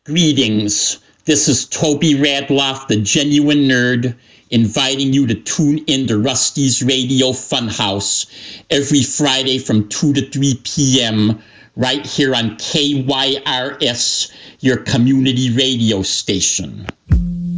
Greetings. This is Toby Radloff, the Genuine Nerd, inviting you to tune in to Rusty's Radio Funhouse every Friday from 2 to 3 p.m. right here on KYRS, your community radio station.